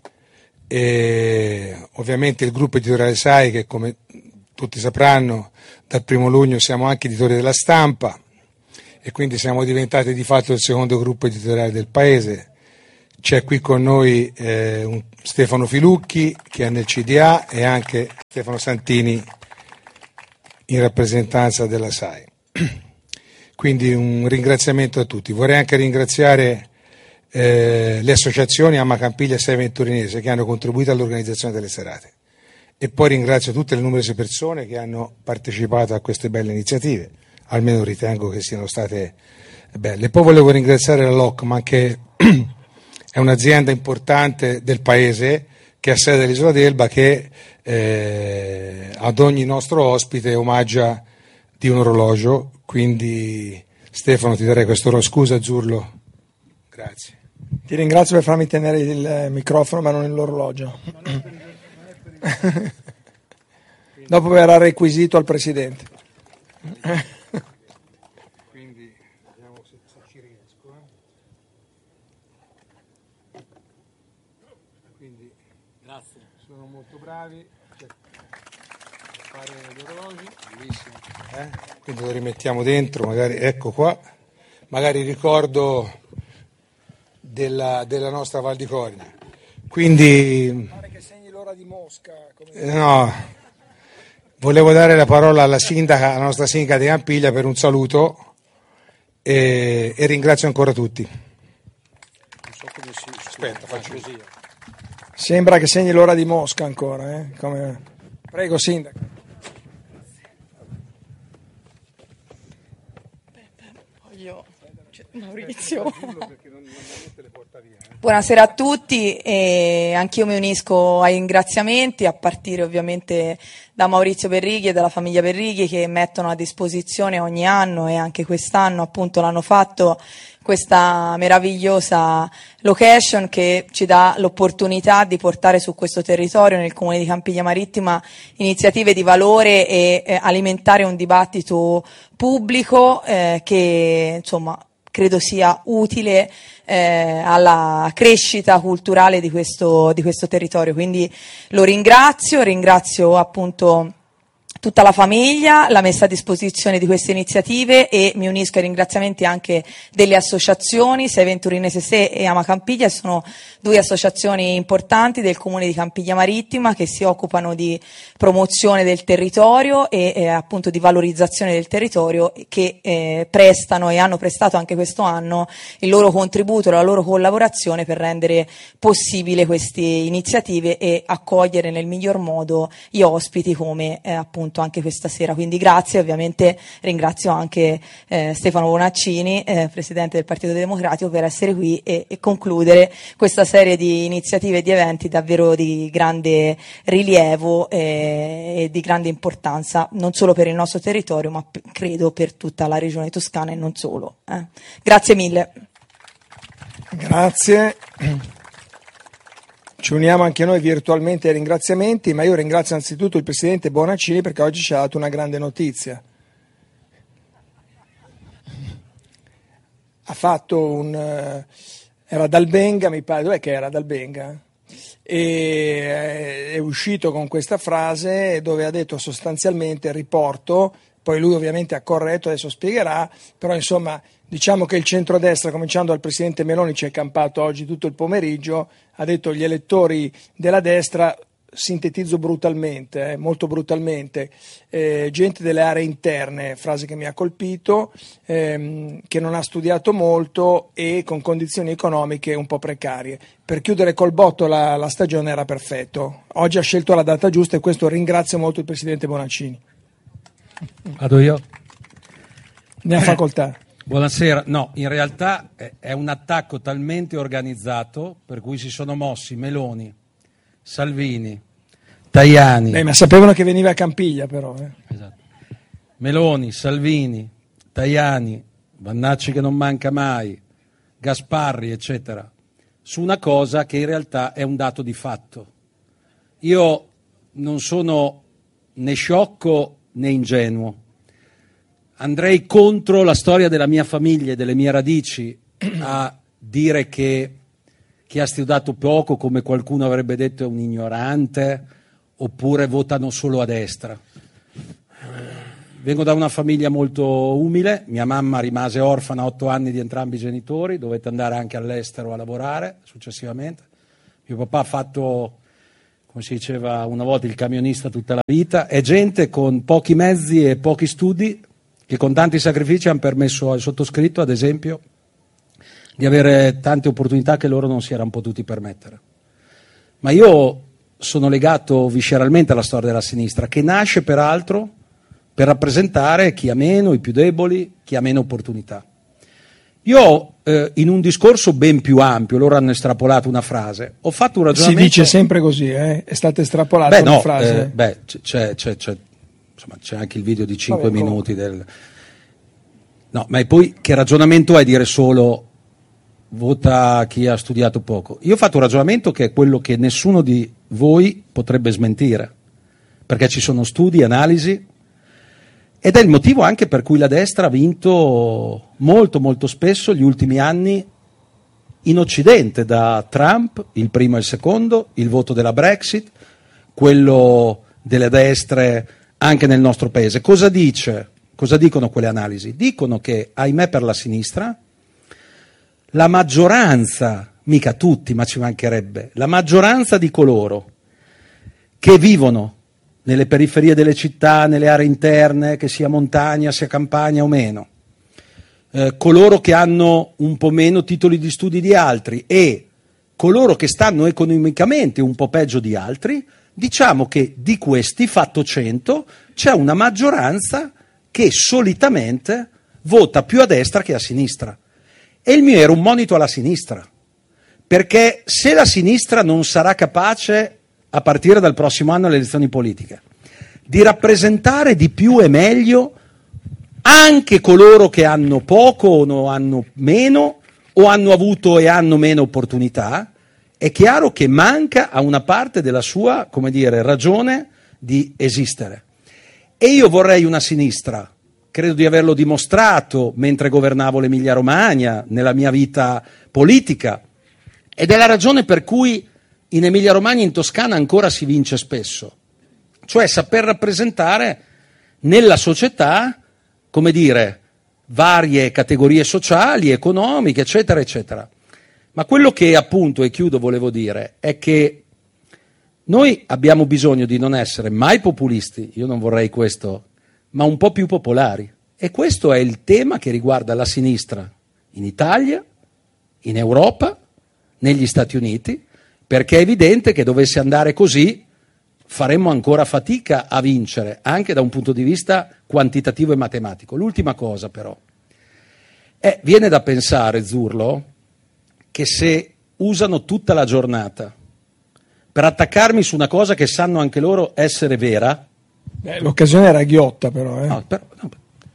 e ovviamente il gruppo editoriale S A I, che come tutti sapranno dal primo luglio siamo anche editori della Stampa e quindi siamo diventati di fatto il secondo gruppo editoriale del paese. C'è qui con noi eh, un Stefano Filucchi che è nel C D A e anche Stefano Santini in rappresentanza della S A I. Quindi un ringraziamento a tutti. Vorrei anche ringraziare eh, le associazioni Amma Campiglia e Sei Venturinese che hanno contribuito all'organizzazione delle serate. E poi ringrazio tutte le numerose persone che hanno partecipato a queste belle iniziative, almeno ritengo che siano state belle. E poi volevo ringraziare la Lockman, che è un'azienda importante del paese, che ha sede all'Isola d'Elba, che eh, ad ogni nostro ospite omaggia di un orologio. Quindi Stefano, ti darei questo orologio. Scusa Zurlo. Grazie. Ti ringrazio per farmi tenere il microfono ma non l'orologio. Dopo verrà requisito al Presidente. Quindi vediamo se ci riesco. Eh. Quindi grazie. Sono molto bravi a fare gli orologi, bellissimo. Eh? Quindi lo rimettiamo dentro, magari ecco qua. Magari ricordo della, della nostra Val di Corina. Quindi Di Mosca, come... no, volevo dare la parola alla sindaca, alla nostra sindaca di Campiglia, per un saluto e, e ringrazio ancora tutti. Non so come si... Aspetta, faccio così. Sembra che segni l'ora di Mosca ancora, eh? Come... Prego, sindaca. Voglio... Maurizio. Buonasera a tutti, e anch'io mi unisco ai ringraziamenti, a partire ovviamente da Maurizio Perrighi e dalla famiglia Perrighi, che mettono a disposizione ogni anno, e anche quest'anno appunto l'hanno fatto, questa meravigliosa location che ci dà l'opportunità di portare su questo territorio, nel comune di Campiglia Marittima, iniziative di valore e eh, alimentare un dibattito pubblico eh, che insomma credo sia utile eh, alla crescita culturale di questo, di questo territorio. Quindi lo ringrazio, ringrazio appunto tutta la famiglia, la messa a disposizione di queste iniziative, e mi unisco ai ringraziamenti anche delle associazioni, Sei Venturinese Se e Ama Campiglia, che sono due associazioni importanti del comune di Campiglia Marittima che si occupano di promozione del territorio e eh, appunto di valorizzazione del territorio, che eh, prestano e hanno prestato anche questo anno il loro contributo, la loro collaborazione per rendere possibile queste iniziative e accogliere nel miglior modo gli ospiti, come eh, appunto anche questa sera. Quindi grazie, ovviamente ringrazio anche eh, Stefano Bonaccini, eh, Presidente del Partito Democratico, per essere qui e, e concludere questa serie di iniziative e di eventi davvero di grande rilievo eh, e di grande importanza, non solo per il nostro territorio, ma p- credo per tutta la regione toscana e non solo. Eh. Grazie mille. Grazie. Ci uniamo anche noi virtualmente ai ringraziamenti, ma io ringrazio anzitutto il Presidente Bonaccini perché oggi ci ha dato una grande notizia. Ha fatto un... era dal Benga, mi pare, dov'è che era dal Benga? E è uscito con questa frase dove ha detto sostanzialmente, riporto, poi lui ovviamente ha corretto, adesso spiegherà, però insomma diciamo che il centrodestra, cominciando dal Presidente Meloni, ci è campato oggi tutto il pomeriggio, ha detto gli elettori della destra, sintetizzo brutalmente, eh, molto brutalmente, eh, gente delle aree interne, frase che mi ha colpito, ehm, che non ha studiato molto e con condizioni economiche un po' precarie. Per chiudere col botto la, la stagione era perfetto. Oggi ha scelto la data giusta e questo ringrazio molto il Presidente Bonaccini. Vado io? Ne ha facoltà. Buonasera, no, in realtà è un attacco talmente organizzato per cui si sono mossi Meloni, Salvini, Tajani. Eh, ma sapevano che veniva a Campiglia però. Eh. Esatto. Meloni, Salvini, Tajani, Vannacci che non manca mai, Gasparri, eccetera, su una cosa che in realtà è un dato di fatto. Io non sono né sciocco né ingenuo. Andrei contro la storia della mia famiglia e delle mie radici a dire che chi ha studiato poco, come qualcuno avrebbe detto, è un ignorante, oppure votano solo a destra. Vengo da una famiglia molto umile, mia mamma rimase orfana a otto anni di entrambi i genitori, dovette andare anche all'estero a lavorare successivamente. Mio papà ha fatto, come si diceva una volta, il camionista tutta la vita. È gente con pochi mezzi e pochi studi che con tanti sacrifici hanno permesso al sottoscritto, ad esempio, di avere tante opportunità che loro non si erano potuti permettere. Ma io sono legato visceralmente alla storia della sinistra, che nasce peraltro per rappresentare chi ha meno, i più deboli, chi ha meno opportunità. Io eh, in un discorso ben più ampio, loro hanno estrapolato una frase, ho fatto un ragionamento... Si dice sempre così, eh? È stata estrapolata beh, una no, frase. Eh, beh, c'è, c'è, c'è, insomma, c'è anche il video di cinque Vabbè, minuti del... No, ma poi che ragionamento è dire solo vota chi ha studiato poco? Io ho fatto un ragionamento che è quello che nessuno di voi potrebbe smentire, perché ci sono studi, analisi, ed è il motivo anche per cui la destra ha vinto molto molto spesso gli ultimi anni in Occidente, da Trump, il primo e il secondo, il voto della Brexit, quello delle destre anche nel nostro paese. Cosa dice? Cosa dicono quelle analisi? Dicono che, ahimè per la sinistra, la maggioranza, mica tutti, ma ci mancherebbe, la maggioranza di coloro che vivono nelle periferie delle città, nelle aree interne, che sia montagna, sia campagna o meno, eh, coloro che hanno un po' meno titoli di studi di altri e coloro che stanno economicamente un po' peggio di altri, diciamo che di questi, fatto cento, c'è una maggioranza che solitamente vota più a destra che a sinistra. E il mio era un monito alla sinistra, perché se la sinistra non sarà capace, a partire dal prossimo anno alle elezioni politiche, di rappresentare di più e meglio anche coloro che hanno poco o hanno meno, o hanno avuto e hanno meno opportunità, è chiaro che manca a una parte della sua, come dire, ragione di esistere. E io vorrei una sinistra, credo di averlo dimostrato mentre governavo l'Emilia Romagna, nella mia vita politica, ed è la ragione per cui in Emilia Romagna e in Toscana ancora si vince spesso, cioè saper rappresentare nella società, come dire, varie categorie sociali, economiche, eccetera, eccetera. Ma quello che appunto, e chiudo, volevo dire, è che noi abbiamo bisogno di non essere mai populisti, io non vorrei questo, ma un po' più popolari. E questo è il tema che riguarda la sinistra in Italia, in Europa, negli Stati Uniti, perché è evidente che dovesse andare così faremmo ancora fatica a vincere, anche da un punto di vista quantitativo e matematico. L'ultima cosa però, è, viene da pensare, Zurlo, che se usano tutta la giornata per attaccarmi su una cosa che sanno anche loro essere vera... Beh, l'occasione era ghiotta però, eh. No, però no,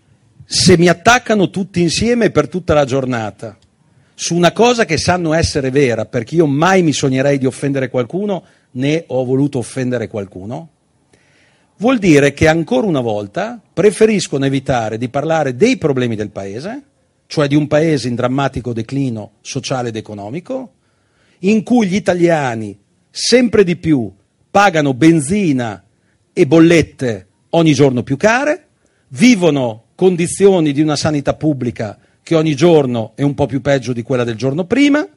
se mi attaccano tutti insieme per tutta la giornata su una cosa che sanno essere vera, perché io mai mi sognerei di offendere qualcuno, né ho voluto offendere qualcuno, vuol dire che ancora una volta preferiscono evitare di parlare dei problemi del paese, cioè di un paese in drammatico declino sociale ed economico, in cui gli italiani sempre di più pagano benzina e bollette ogni giorno più care, vivono condizioni di una sanità pubblica che ogni giorno è un po' più peggio di quella del giorno prima,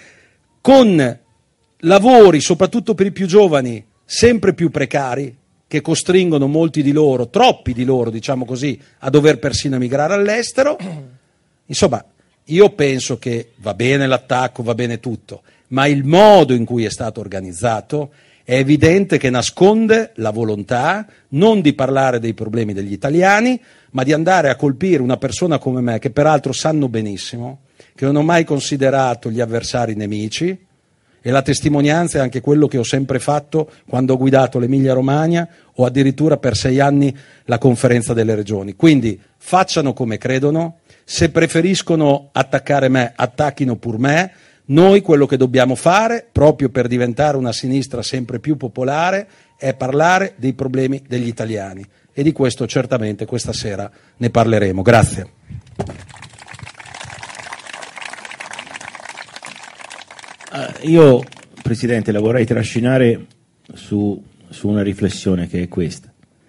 con lavori, soprattutto per i più giovani, sempre più precari, che costringono molti di loro, troppi di loro, diciamo così, a dover persino emigrare all'estero. Insomma, io penso che va bene l'attacco, va bene tutto, ma il modo in cui è stato organizzato è evidente che nasconde la volontà non di parlare dei problemi degli italiani, ma di andare a colpire una persona come me, che peraltro sanno benissimo che non ho mai considerato gli avversari nemici, e la testimonianza è anche quello che ho sempre fatto quando ho guidato l'Emilia Romagna o addirittura per sei anni la conferenza delle regioni. Quindi facciano come credono, se preferiscono attaccare me, attacchino pur me. Noi quello che dobbiamo fare, proprio per diventare una sinistra sempre più popolare, è parlare dei problemi degli italiani, e di questo certamente questa sera ne parleremo. Grazie. Uh, io, Presidente, la vorrei trascinare su, su una riflessione che è questa.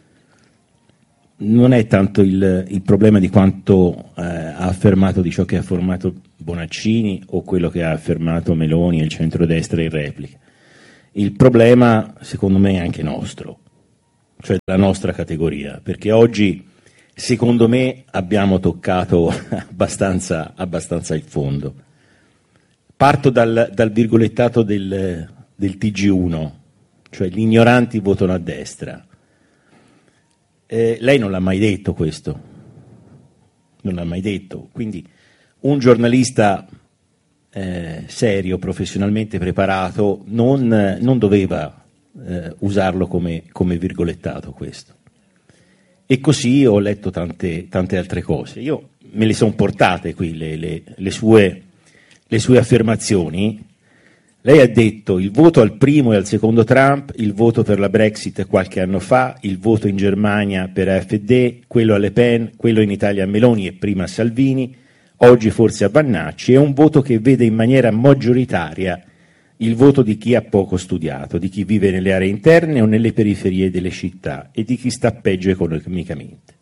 Non è tanto il, il problema di quanto eh, ha affermato, di ciò che ha affermato Bonaccini o quello che ha affermato Meloni e il centrodestra in replica. Il problema, secondo me, è anche nostro, cioè della nostra categoria, perché oggi, secondo me, abbiamo toccato abbastanza, abbastanza il fondo. Parto dal, dal virgolettato del, del T G uno, cioè gli ignoranti votano a destra. Eh, lei non l'ha mai detto questo, non l'ha mai detto, quindi un giornalista eh, serio, professionalmente preparato, non, non doveva eh, usarlo come, come virgolettato questo. E così ho letto tante, tante altre cose. Io me le sono portate qui le, le, le, sue, le sue affermazioni. Lei ha detto il voto al primo e al secondo Trump, il voto per la Brexit qualche anno fa, il voto in Germania per A F D, quello a Le Pen, quello in Italia a Meloni e prima a Salvini, oggi forse a Vannacci, è un voto che vede in maniera maggioritaria il voto di chi ha poco studiato, di chi vive nelle aree interne o nelle periferie delle città e di chi sta peggio economicamente.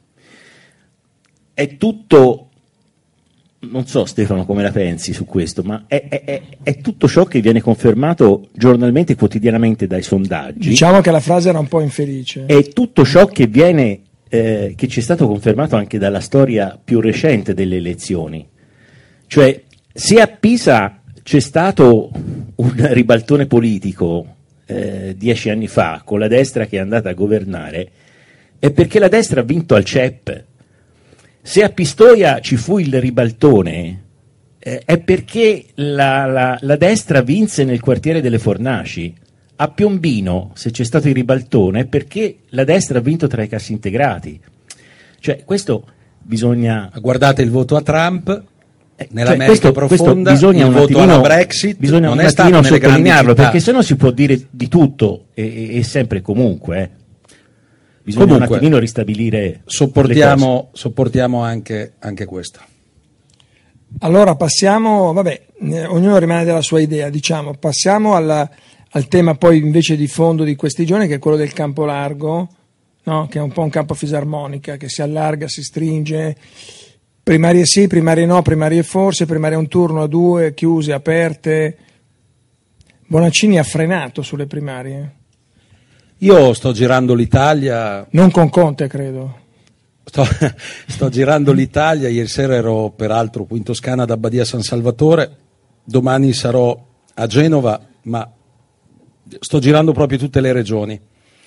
È tutto... Non so Stefano come la pensi su questo, ma è, è, è, è tutto ciò che viene confermato giornalmente e quotidianamente dai sondaggi. Diciamo che la frase era un po' infelice. È tutto ciò che viene, eh, che ci è stato confermato anche dalla storia più recente delle elezioni. Cioè, se a Pisa c'è stato un ribaltone politico eh, dieci anni fa con la destra che è andata a governare, è perché la destra ha vinto al C E P. Se a Pistoia ci fu il ribaltone, eh, è perché la, la, la destra vinse nel quartiere delle Fornaci. A Piombino, se c'è stato il ribaltone, è perché la destra ha vinto tra i cassintegrati. Cioè, questo bisogna... Guardate il voto a Trump, eh, nell'America cioè, questo, profonda, questo bisogna il un voto attimino, alla Brexit, bisogna non un è stato attimino nelle grandi sottolinearlo, città. perché sennò si può dire di tutto e, e, e sempre e comunque, eh. Bisogna Comunque, un attimino ristabilire. Sopportiamo, sopportiamo anche, anche questo. Allora passiamo, vabbè, eh, ognuno rimane della sua idea, diciamo, passiamo alla, al tema poi invece di fondo di questi giorni, che è quello del campo largo, no? Che è un po' un campo fisarmonica, che si allarga, si stringe, primarie sì, primarie no, primarie forse, primarie un turno, a due, chiuse, aperte. Bonaccini ha frenato sulle primarie. Io sto girando l'Italia. Non con Conte, credo. Sto, sto girando l'Italia. Ieri sera ero peraltro qui in Toscana ad Abbadia San Salvatore. Domani sarò a Genova, ma sto girando proprio tutte le regioni.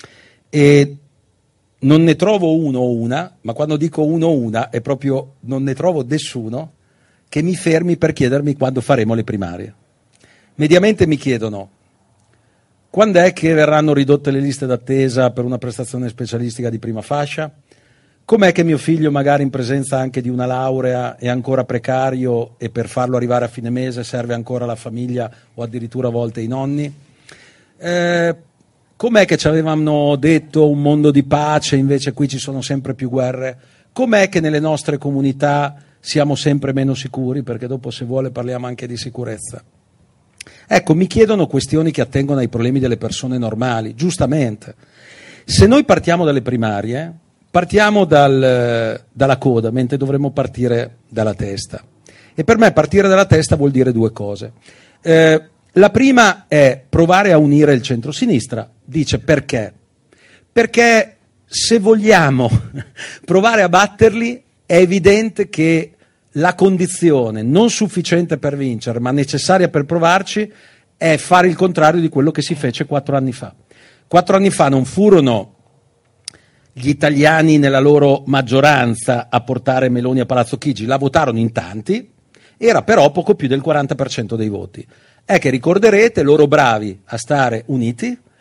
E non ne trovo uno o una, ma quando dico uno o una è proprio non ne trovo nessuno che mi fermi per chiedermi quando faremo le primarie. Mediamente mi chiedono: quando è che verranno ridotte le liste d'attesa per una prestazione specialistica di prima fascia? Com'è che mio figlio, magari in presenza anche di una laurea, è ancora precario e per farlo arrivare a fine mese serve ancora la famiglia o addirittura a volte i nonni? Eh, com'è che ci avevano detto un mondo di pace, invece qui ci sono sempre più guerre? Com'è che nelle nostre comunità siamo sempre meno sicuri? Perché dopo, se vuole, parliamo anche di sicurezza. Ecco, mi chiedono questioni che attengono ai problemi delle persone normali, giustamente. Se noi partiamo dalle primarie, partiamo dal, dalla coda, mentre dovremmo partire dalla testa. E per me partire dalla testa vuol dire due cose. Eh, la prima è provare a unire il centro-sinistra. Dice perché? Perché se vogliamo provare a batterli, è evidente che la condizione non sufficiente per vincere, ma necessaria per provarci, è fare il contrario di quello che si fece quattro anni fa. Quattro anni fa non furono gli italiani nella loro maggioranza a portare Meloni a Palazzo Chigi, la votarono in tanti, era però poco più del quaranta per cento dei voti. È che ricorderete loro bravi a stare uniti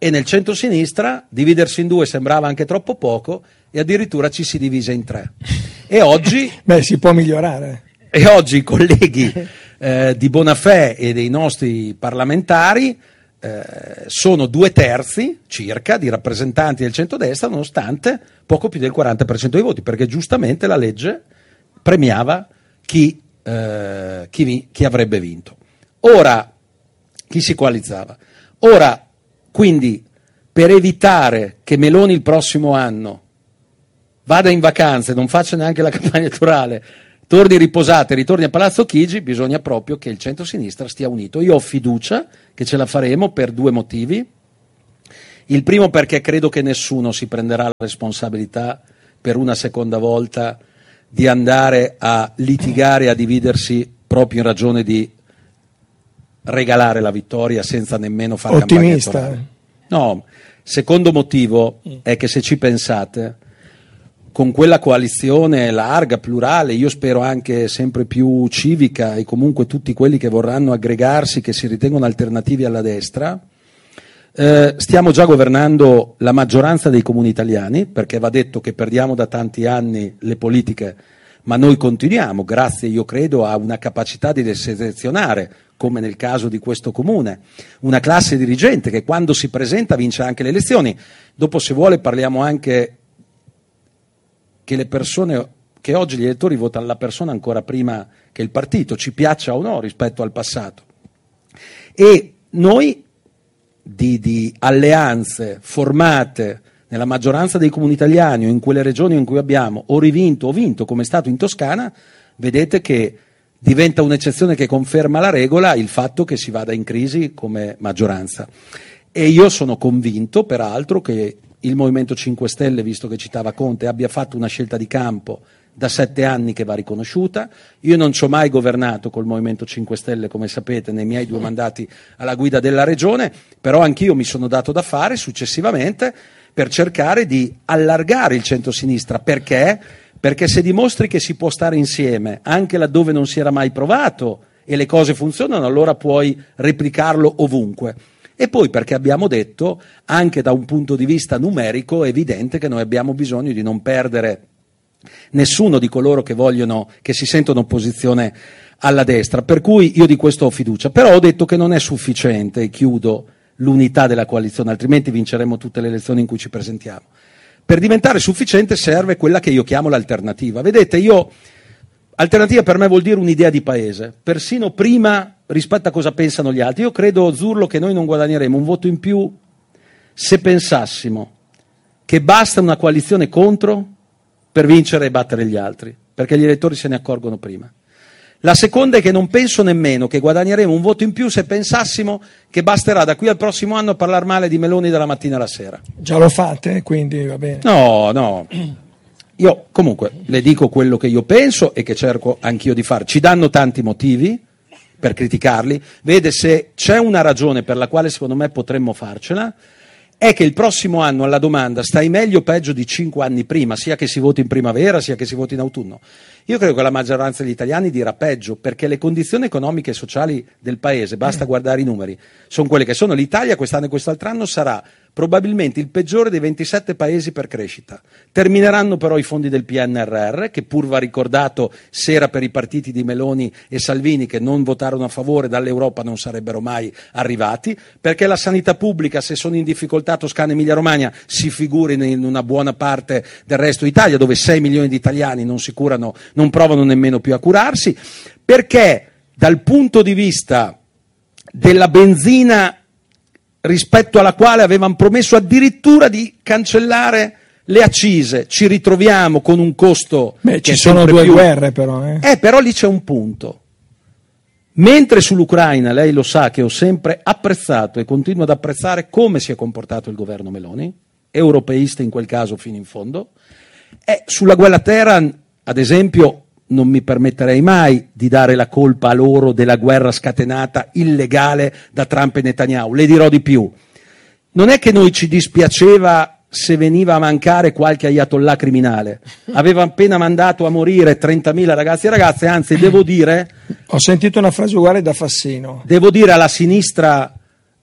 e nel centro-sinistra dividersi in due sembrava anche troppo poco e addirittura ci si divise in tre. E oggi... Beh, si può migliorare. E oggi i colleghi eh, di Bonafè e dei nostri parlamentari eh, sono due terzi circa di rappresentanti del centrodestra, nonostante poco più del quaranta per cento dei voti, perché giustamente la legge premiava chi, eh, chi, chi avrebbe vinto. Ora, chi si coalizzava. Ora, quindi, per evitare che Meloni il prossimo anno vada in vacanze, non faccia neanche la campagna elettorale, torni riposata e ritorni a Palazzo Chigi, bisogna proprio che il centro-sinistra stia unito. Io ho fiducia che ce la faremo per due motivi. Il primo perché credo che nessuno si prenderà la responsabilità per una seconda volta di andare a litigare, a dividersi proprio in ragione di regalare la vittoria senza nemmeno fare ottimista. Campagna elettorale. No, secondo motivo è che se ci pensate, con quella coalizione larga, plurale, io spero anche sempre più civica, e comunque tutti quelli che vorranno aggregarsi, che si ritengono alternativi alla destra, eh, stiamo già governando la maggioranza dei comuni italiani, perché va detto che perdiamo da tanti anni le politiche, ma noi continuiamo, grazie io credo a una capacità di selezionare, come nel caso di questo comune, una classe dirigente che quando si presenta vince anche le elezioni. Dopo, se vuole, parliamo anche che le persone, che oggi gli elettori votano la persona ancora prima che il partito, ci piaccia o no rispetto al passato. E noi di, di alleanze formate nella maggioranza dei comuni italiani o in quelle regioni in cui abbiamo o rivinto o vinto, come è stato in Toscana, vedete che diventa un'eccezione che conferma la regola il fatto che si vada in crisi come maggioranza. E io sono convinto, peraltro, che il Movimento cinque Stelle, visto che citava Conte, abbia fatto una scelta di campo da sette anni che va riconosciuta. Io non ci ho mai governato col Movimento cinque Stelle, come sapete, nei miei due mandati alla guida della regione, però anch'io mi sono dato da fare successivamente per cercare di allargare il centro-sinistra. Perché? Perché se dimostri che si può stare insieme anche laddove non si era mai provato e le cose funzionano, allora puoi replicarlo ovunque. E poi perché abbiamo detto, anche da un punto di vista numerico, è evidente che noi abbiamo bisogno di non perdere nessuno di coloro che vogliono, che si sentono opposizione alla destra, per cui io di questo ho fiducia. Però ho detto che non è sufficiente, e chiudo, l'unità della coalizione, altrimenti vinceremo tutte le elezioni in cui ci presentiamo. Per diventare sufficiente serve quella che io chiamo l'alternativa. Vedete, io alternativa per me vuol dire un'idea di paese, persino prima rispetto a cosa pensano gli altri. Io credo, Zurlo, che noi non guadagneremo un voto in più se pensassimo che basta una coalizione contro per vincere e battere gli altri, perché gli elettori se ne accorgono prima. La seconda è che non penso nemmeno che guadagneremo un voto in più se pensassimo che basterà da qui al prossimo anno parlare male di Meloni dalla mattina alla sera. Già lo fate, quindi va bene. No, no. Io comunque le dico quello che io penso e che cerco anch'io di fare. Ci danno tanti motivi per criticarli. Vede, se c'è una ragione per la quale secondo me potremmo farcela, è che il prossimo anno alla domanda stai meglio o peggio di cinque anni prima, sia che si voti in primavera sia che si voti in autunno. Io credo che la maggioranza degli italiani dirà peggio, perché le condizioni economiche e sociali del paese, basta guardare i numeri, sono quelle che sono. L'Italia quest'anno e quest'altro anno sarà probabilmente il peggiore dei ventisette paesi per crescita. Termineranno però i fondi del P N R R, che pur va ricordato, se era per i partiti di Meloni e Salvini che non votarono a favore, dall'Europa non sarebbero mai arrivati, perché la sanità pubblica, se sono in difficoltà Toscana e Emilia Romagna, si figurino in una buona parte del resto d'Italia, dove sei milioni di italiani non si curano, non provano nemmeno più a curarsi, perché dal punto di vista della benzina, rispetto alla quale avevano promesso addirittura di cancellare le accise, ci ritroviamo con un costo. Beh, che ci sono due più... guerre però. Eh. eh, però lì c'è un punto. Mentre sull'Ucraina, lei lo sa che ho sempre apprezzato e continuo ad apprezzare come si è comportato il governo Meloni, europeista in quel caso fino in fondo, e sulla guerra a Teheran, ad esempio, non mi permetterei mai di dare la colpa a loro della guerra scatenata illegale da Trump e Netanyahu. Le dirò di più. Non è che noi ci dispiaceva se veniva a mancare qualche ayatollah criminale. Aveva appena mandato a morire trentamila ragazzi e ragazze, anzi devo dire... Ho sentito una frase uguale da Fassino. Devo dire alla sinistra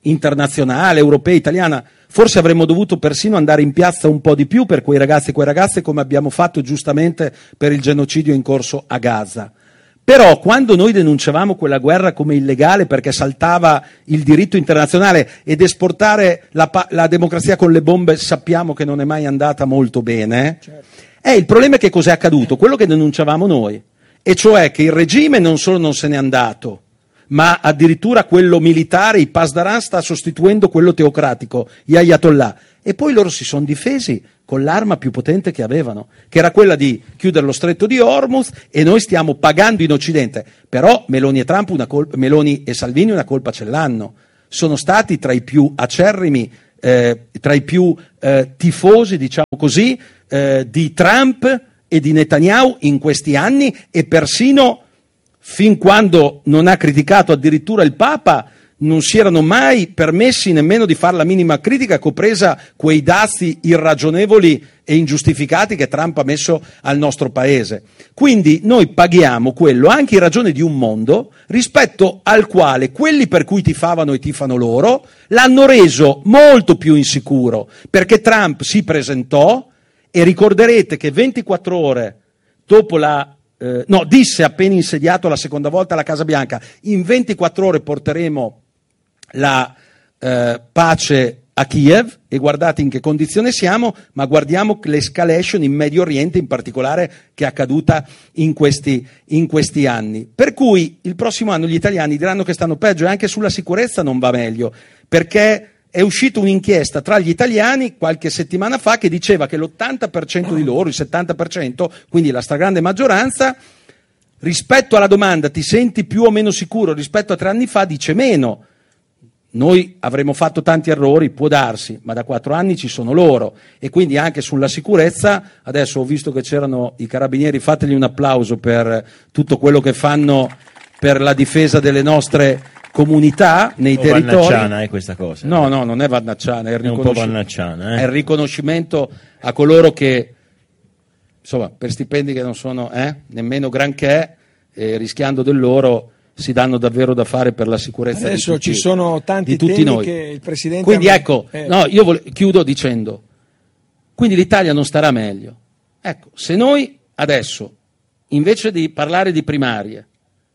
internazionale, europea, italiana, forse avremmo dovuto persino andare in piazza un po' di più per quei ragazzi e quelle ragazze, come abbiamo fatto giustamente per il genocidio in corso a Gaza. Però quando noi denunciavamo quella guerra come illegale perché saltava il diritto internazionale, ed esportare la, la democrazia con le bombe sappiamo che non è mai andata molto bene, certo. eh, il problema è che cos'è accaduto? Quello che denunciavamo noi, e cioè che il regime non solo non se n'è andato, ma addirittura quello militare, i Pasdaran, sta sostituendo quello teocratico, gli Ayatollah, e poi loro si sono difesi con l'arma più potente che avevano, che era quella di chiudere lo stretto di Hormuz, e noi stiamo pagando in Occidente. Però Meloni e Trump una colpa, Meloni e Salvini una colpa ce l'hanno, sono stati tra i più acerrimi, eh, tra i più eh, tifosi, diciamo così, eh, di Trump e di Netanyahu in questi anni, e persino fin quando non ha criticato addirittura il Papa non si erano mai permessi nemmeno di fare la minima critica, compresa quei dazi irragionevoli e ingiustificati che Trump ha messo al nostro paese. Quindi noi paghiamo quello anche in ragione di un mondo rispetto al quale quelli per cui tifavano e tifano loro l'hanno reso molto più insicuro, perché Trump si presentò, e ricorderete che ventiquattro ore dopo la Eh, no, disse appena insediato la seconda volta alla Casa Bianca: in ventiquattro ore porteremo la eh, pace a Kiev, e guardate in che condizione siamo, ma guardiamo l'escalation in Medio Oriente in particolare che è accaduta in questi, in questi anni. Per cui il prossimo anno gli italiani diranno che stanno peggio, e anche sulla sicurezza non va meglio, perché è uscita un'inchiesta tra gli italiani qualche settimana fa che diceva che l'ottanta per cento di loro, il settanta per cento, quindi la stragrande maggioranza, rispetto alla domanda ti senti più o meno sicuro rispetto a tre anni fa, dice meno. Noi avremmo fatto tanti errori, può darsi, ma da quattro anni ci sono loro, e quindi anche sulla sicurezza. Adesso ho visto che c'erano i carabinieri, fategli un applauso per tutto quello che fanno per la difesa delle nostre comunità nei un territori. Vannacciana è questa cosa. No, no, non è vannacciana, è il, è un po' vannacciana, eh? È il riconoscimento a coloro che, insomma, per stipendi che non sono eh, nemmeno granché, eh, rischiando del loro, si danno davvero da fare per la sicurezza. Adesso di tutti, ci sono tanti di tutti temi noi. che il Presidente... Quindi ha... ecco, eh. no, io vole... chiudo dicendo, quindi l'Italia non starà meglio. Ecco, se noi adesso, invece di parlare di primarie,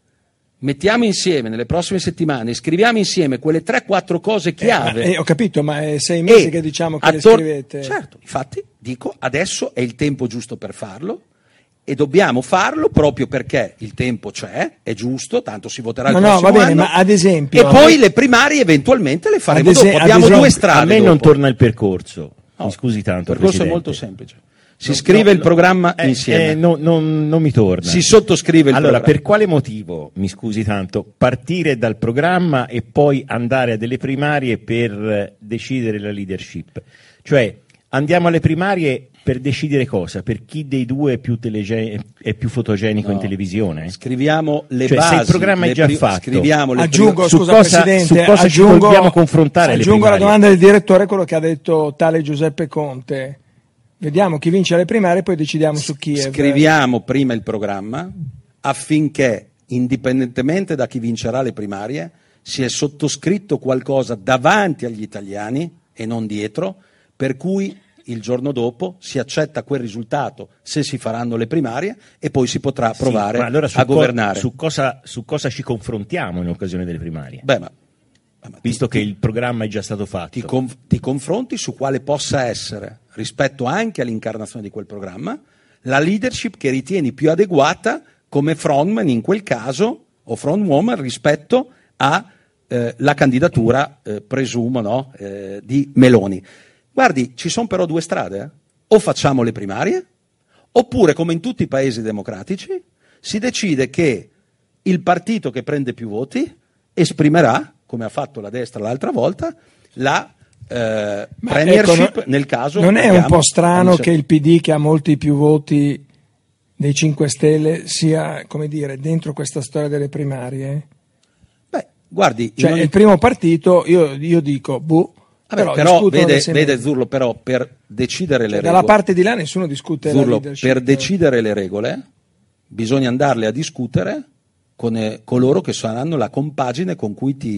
mettiamo insieme nelle prossime settimane, scriviamo insieme quelle tre quattro cose chiave. Eh, eh, ho capito, ma è sei mesi e che diciamo che attor- le scrivete. Certo, infatti dico, adesso è il tempo giusto per farlo, e dobbiamo farlo proprio perché il tempo c'è, è giusto, tanto si voterà No, il no, prossimo va bene, anno, ma ad esempio... e poi le primarie eventualmente le faremo Ad ese- dopo. ad Abbiamo esempio- due strade. A me dopo. non torna il percorso. No, Mi scusi tanto, il percorso è Presidente. molto semplice. Si scrive no, il programma eh, insieme. eh, no, non, non mi torna. Si sottoscrive il allora, programma. per quale motivo, mi scusi tanto, partire dal programma e poi andare a delle primarie per eh, decidere la leadership? Cioè, andiamo alle primarie per decidere cosa? Per chi dei due è più, telege- è più fotogenico No. in televisione? Scriviamo le Cioè, basi. se il programma è le già pri- fatto, scriviamo le Aggiungo, Su scusa cosa- Presidente, su cosa ci aggiungo, dobbiamo confrontare alle aggiungo alla primarie? domanda del direttore quello che ha detto tale Giuseppe Conte. Vediamo chi vince le primarie e poi decidiamo su chi è. Scriviamo prima il programma affinché, indipendentemente da chi vincerà le primarie, si è sottoscritto qualcosa davanti agli italiani e non dietro, per cui il giorno dopo si accetta quel risultato se si faranno le primarie, e poi si potrà provare sì, ma allora su a co- governare. Su cosa, su cosa ci confrontiamo in occasione delle primarie? Beh, ma, ma Visto ti, che il programma è già stato fatto. ti, conf- ti confronti su quale possa essere, rispetto anche all'incarnazione di quel programma, la leadership che ritieni più adeguata come frontman in quel caso, o frontwoman, rispetto a eh, la candidatura, eh, presumo, no, eh, di Meloni. Guardi, ci sono però due strade. Eh? O facciamo le primarie, oppure, come in tutti i paesi democratici, si decide che il partito che prende più voti esprimerà, come ha fatto la destra l'altra volta, la eh, Ma premiership, ecco, nel caso... Non è un abbiamo- po' strano abbiamo- che il P D, che ha molti più voti dei cinque Stelle, sia, come dire, dentro questa storia delle primarie? Beh, guardi... Cioè, in ogni- il primo partito, io, io dico, boh, Vabbè, però, però discutono vede, dei sei vede mesi. Zurlo, però per decidere le Cioè, regole... dalla parte di là nessuno discute la Zurlo, leadership. per decidere le regole bisogna andarle a discutere con eh, coloro che saranno la compagine con cui ti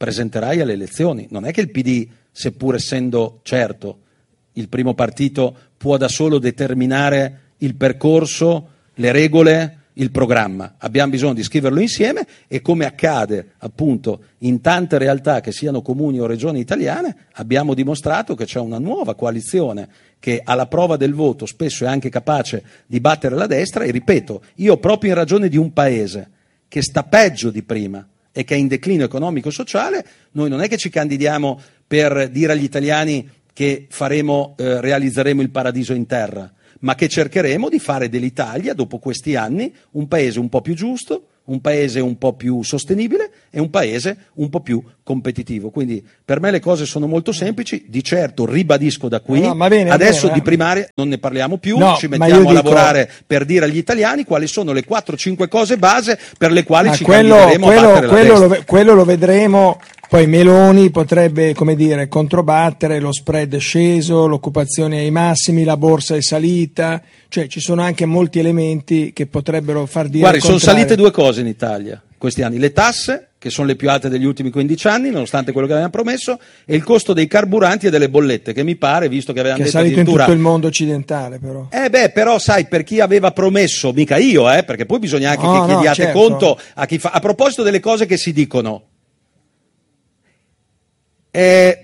presenterai alle elezioni. Non è che il P D, seppur essendo certo il primo partito, può da solo determinare il percorso, le regole, il programma. Abbiamo bisogno di scriverlo insieme e, come accade appunto in tante realtà che siano comuni o regioni italiane, abbiamo dimostrato che c'è una nuova coalizione che alla prova del voto spesso è anche capace di battere la destra. E ripeto, io proprio in ragione di un paese che sta peggio di prima e che è in declino economico-sociale, noi non è che ci candidiamo per dire agli italiani che faremo, eh, realizzeremo il paradiso in terra, ma che cercheremo di fare dell'Italia, dopo questi anni, un paese un po' più giusto, un paese un po' più sostenibile e un paese un po' più competitivo. Quindi per me le cose sono molto semplici. Di certo ribadisco da qui, no, no, bene, adesso bene, di primaria non ne parliamo più, no, ci mettiamo a dico... lavorare per dire agli italiani quali sono le quattro cinque cose base per le quali ma ci quello, candideremo quello, a battere quello la lo, quello lo vedremo. Poi Meloni potrebbe, come dire, controbattere, lo spread è sceso, l'occupazione è ai massimi, la borsa è salita, cioè ci sono anche molti elementi che potrebbero far dire. Guardi, sono salite due cose in Italia questi anni: le tasse, che sono le più alte degli ultimi quindici anni, nonostante quello che avevamo promesso, e il costo dei carburanti e delle bollette, che mi pare, visto che avevamo che detto è salito addirittura... in tutto il mondo occidentale, però. Eh beh, però sai, per chi aveva promesso, mica io, eh, perché poi bisogna anche no, che no, chiediate certo. conto a chi fa... A proposito delle cose che si dicono, È,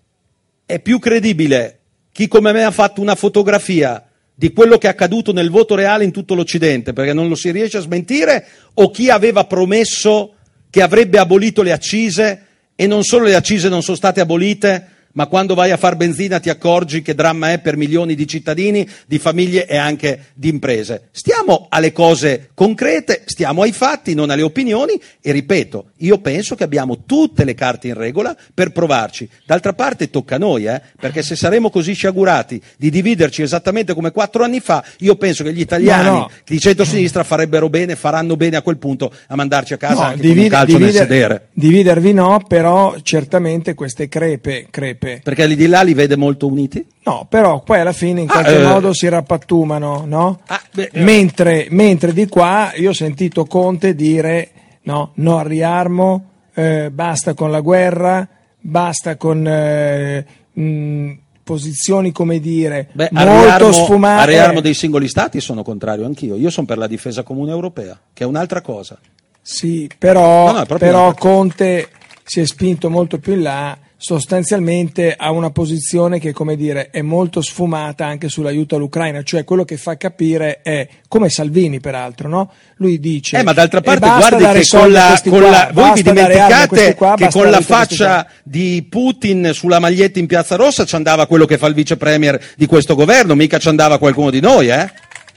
è più credibile chi come me ha fatto una fotografia di quello che è accaduto nel voto reale in tutto l'Occidente, perché non lo si riesce a smentire, o chi aveva promesso che avrebbe abolito le accise e non solo le accise non sono state abolite, ma quando vai a far benzina ti accorgi che dramma è per milioni di cittadini, di famiglie e anche di imprese. Stiamo alle cose concrete, stiamo ai fatti, non alle opinioni, e ripeto, io penso che abbiamo tutte le carte in regola per provarci. D'altra parte tocca a noi, eh, perché se saremo così sciagurati di dividerci esattamente come quattro anni fa, io penso che gli italiani no, no. di centrosinistra farebbero bene, faranno bene a quel punto a mandarci a casa No, anche divide, con un calcio divider, nel sedere. Dividervi no, però certamente queste crepe, crepe. Perché lì di là li vede molto uniti? No, però poi alla fine in Ah, qualche eh. modo si rappattumano, no? Ah, beh, mentre, mentre di qua io ho sentito Conte dire no, no al riarmo, eh, basta con la guerra, basta con eh, mh, posizioni, come dire, Beh, molto al riarmo, sfumate. al riarmo dei singoli stati sono contrario anch'io. Io sono per la difesa comune europea, che è un'altra cosa. Sì, però, No, no, è proprio però un'altra cosa. Conte si è spinto molto più in là, sostanzialmente ha una posizione che, come dire, è molto sfumata anche sull'aiuto all'Ucraina, cioè quello che fa capire è, come Salvini peraltro, no? Lui dice Eh, ma d'altra "E parte basta guardi dare che soldi con a la, questi con qua, la voi vi basta dare armi a questi dimenticate qua, che basta con la dare aiuto a questi qua". faccia di Putin sulla maglietta in Piazza Rossa ci andava quello che fa il vice premier di questo governo, mica ci andava qualcuno di noi, eh?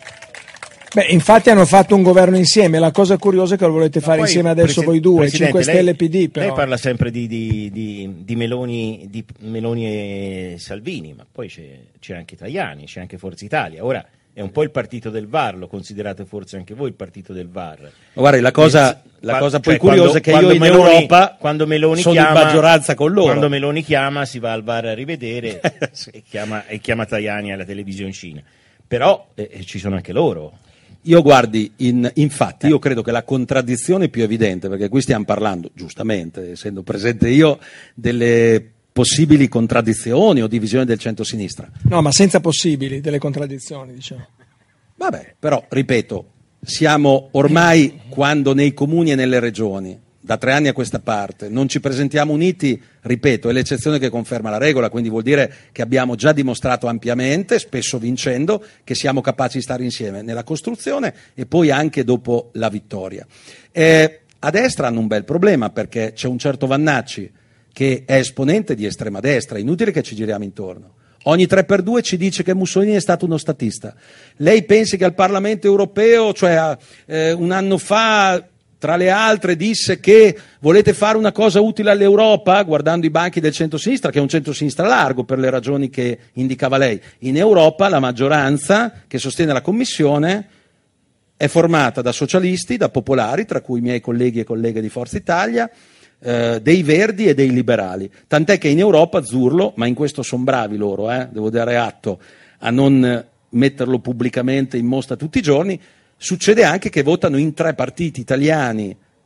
Beh, infatti hanno fatto un governo insieme, la cosa curiosa è che lo volete fare Poi, insieme adesso Presi- voi due, Presidente, cinque Stelle lei- e P D, però. Lei parla sempre di, di, di, di, Meloni, di Meloni e Salvini, ma poi c'è, c'è anche Tajani, c'è anche Forza Italia. Ora è un po' il partito del V A R, lo considerate forse anche voi il partito del V A R. Ma guardi, la cosa, la Qua- cosa poi cioè, curiosa quando- è che io quando in Meloni- Europa quando Meloni sono chiama, in maggioranza con loro. Quando Meloni chiama si va al V A R a rivedere e, chiama, e chiama Tajani alla televisioncina. Però eh, ci sono anche loro. Io guardi, in, infatti io credo che la contraddizione più evidente, perché qui stiamo parlando, giustamente, essendo presente io, delle possibili contraddizioni o divisioni del centro-sinistra. No, ma senza possibili delle contraddizioni, diciamo. Vabbè, però, ripeto, siamo ormai, quando nei comuni e nelle regioni, da tre anni a questa parte, non ci presentiamo uniti, ripeto, è l'eccezione che conferma la regola, quindi vuol dire che abbiamo già dimostrato ampiamente, spesso vincendo, che siamo capaci di stare insieme nella costruzione e poi anche dopo la vittoria. Eh, a destra hanno un bel problema, perché c'è un certo Vannacci che è esponente di estrema destra, è inutile che ci giriamo intorno. Ogni tre per due ci dice che Mussolini è stato uno statista. Lei pensi che al Parlamento europeo, cioè eh, un anno fa, tra le altre, disse che volete fare una cosa utile all'Europa, guardando i banchi del centro-sinistra, che è un centro-sinistra largo per le ragioni che indicava lei. In Europa la maggioranza che sostiene la Commissione è formata da socialisti, da popolari, tra cui i miei colleghi e colleghe di Forza Italia, eh, dei verdi e dei liberali. Tant'è che in Europa Zurlo, ma in questo sono bravi loro, eh, devo dare atto a non metterlo pubblicamente in mostra tutti i giorni, succede anche che votano in tre partiti italiani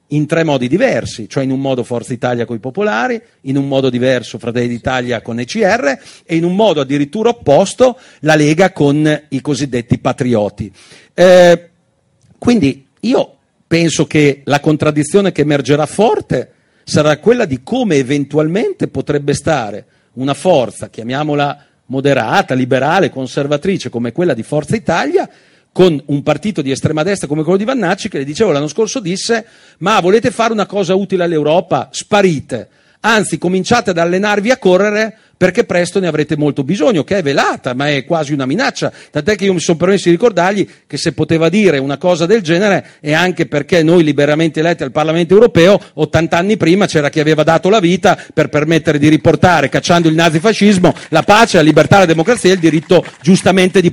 in tre modi diversi, cioè in un modo Forza Italia con i popolari, in un modo diverso Fratelli d'Italia con E C R e in un modo addirittura opposto la Lega con i cosiddetti patrioti. Eh, quindi io penso che la contraddizione che emergerà forte sarà quella di come eventualmente potrebbe stare una forza, chiamiamola moderata, liberale, conservatrice come quella di Forza Italia, con un partito di estrema destra come quello di Vannacci, che le dicevo l'anno scorso disse: ma volete fare una cosa utile all'Europa? Sparite, anzi cominciate ad allenarvi a correre perché presto ne avrete molto bisogno, che è velata, ma è quasi una minaccia, tant'è che io mi sono permesso di ricordargli che se poteva dire una cosa del genere è anche perché noi liberamente eletti al Parlamento europeo ottanta anni prima c'era chi aveva dato la vita per permettere di riportare, cacciando il nazifascismo, la pace, la libertà, la democrazia e il diritto giustamente di